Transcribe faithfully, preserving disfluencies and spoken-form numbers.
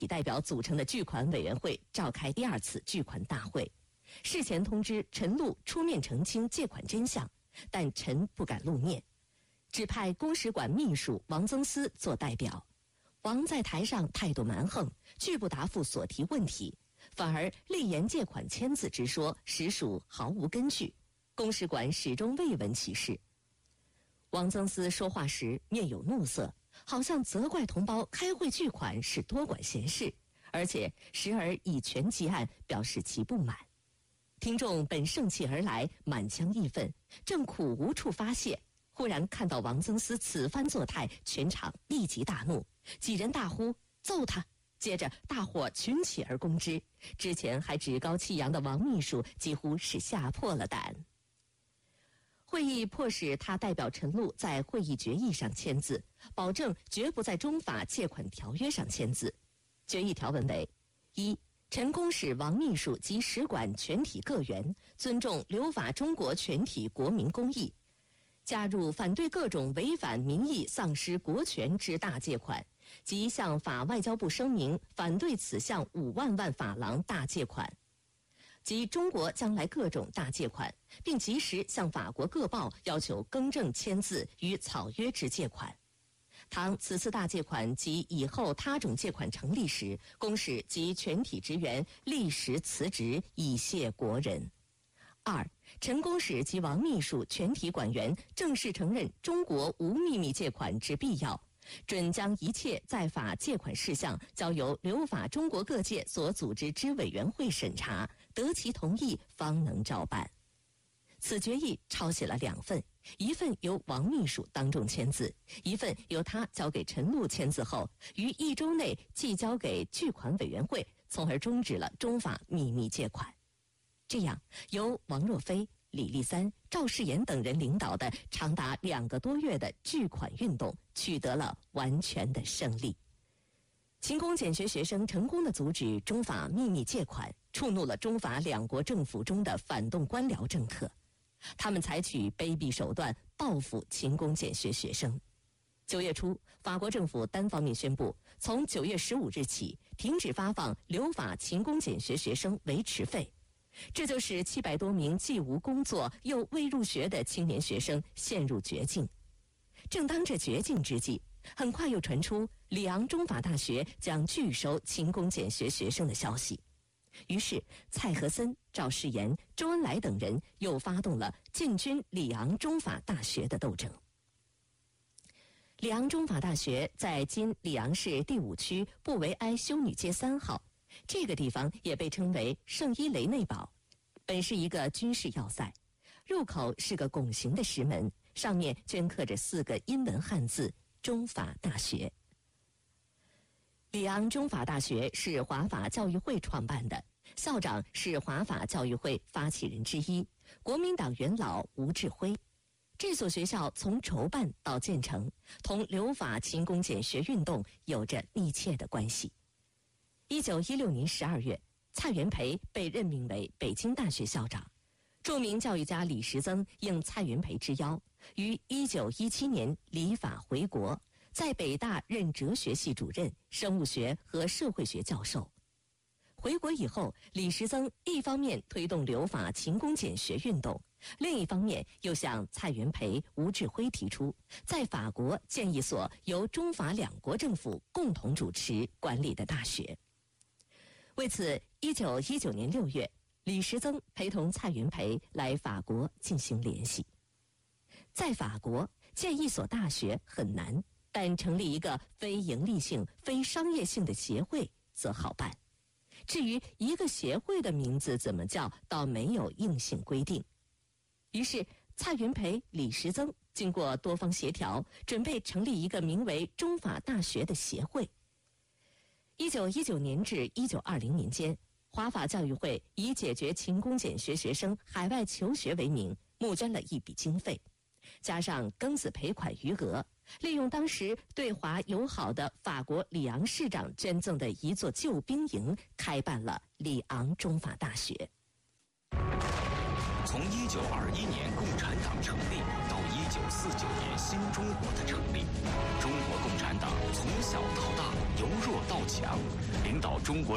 代表组成的巨款委员会召开第二次巨款大会，事前通知陈露出面澄清借款真相，但陈不敢露面，只派公使馆秘书王增思做代表。王在台上态度蛮横，拒不答复所提问题，反而立言借款签字之说实属毫无根据，公使馆始终未闻其事。王增思说话时面有怒色，好像责怪同胞开会巨款是多管闲事，而且时而以权击案，表示其不满。听众本盛气而来，满腔义愤，正苦无处发泄，忽然看到王增思此番作态，全场立即大怒，几人大呼揍他，接着大伙群起而攻之。之前还趾高气扬的王秘书几乎是吓破了胆。会议迫使他代表陈露在会议决议上签字，保证绝不在中法借款条约上签字。决议条文为：一、陈公使王秘书及使馆全体各员尊重留法中国全体国民公益，加入反对各种违反民意、丧失国权之大借款，即向法外交部声明反对此项五万万法郎大借款，及中国将来各种大借款，并及时向法国各报要求更正签字与草约之借款。倘此次大借款及以后他种借款成立时，公使及全体职员立时辞职，以谢国人。二、陈公使及王秘书全体馆员正式承认中国无秘密借款之必要，准将一切在法借款事项交由留法中国各界所组织之委员会审查，得其同意方能照办。此决议抄写了两份，一份由王秘书当众签字，一份由他交给陈露签字后，于一周内寄交给巨款委员会，从而终止了中法秘密借款。这样，由王若飞、李立三、赵世炎等人领导的长达两个多月的巨款运动取得了完全的胜利。勤工俭学学生成功地阻止中法秘密借款，触怒了中法两国政府中的反动官僚政客。他们采取卑鄙手段报复勤工俭学学生。九月初，法国政府单方面宣布，从九月十五日起停止发放留法勤工俭学学生维持费，这就使七百多名既无工作又未入学的青年学生陷入绝境。正当这绝境之际，很快又传出里昂中法大学将拒收勤工俭学学生的消息。于是蔡和森、赵世炎、周恩来等人又发动了进军里昂中法大学的斗争。里昂中法大学在今里昂市第五区布维埃修女街三号，这个地方也被称为圣伊雷内堡，本是一个军事要塞，入口是个拱形的石门，上面镌刻着四个英文汉字中法大学。里昂中法大学是华法教育会创办的，校长是华法教育会发起人之一，国民党元老吴志辉。这所学校从筹办到建成，同留法勤工俭学运动有着密切的关系。一九一六年十二月，蔡元培被任命为北京大学校长。著名教育家李时增应蔡元培之邀，于一九一七年离法回国，在北大任哲学系主任、生物学和社会学教授。回国以后，李时增一方面推动留法勤工俭学运动，另一方面又向蔡元培、吴志辉提出，在法国建一所由中法两国政府共同主持管理的大学。为此，一九一九年六月，李时增陪同蔡元培来法国进行联系。在法国建一所大学很难，但成立一个非营利性、非商业性的协会则好办。至于一个协会的名字怎么叫，倒没有硬性规定。于是蔡元培、李时增经过多方协调，准备成立一个名为中法大学的协会。一九一九年至一九二零年间，华法教育会以解决勤工俭学学生海外求学为名，募捐了一笔经费，加上庚子赔款余额，利用当时对华友好的法国里昂市长捐赠的一座旧兵营，开办了里昂中法大学。 从一九二一年共产党成立到一九四九年新中国的成立，中国共产党从小到大，由弱到强，领导中国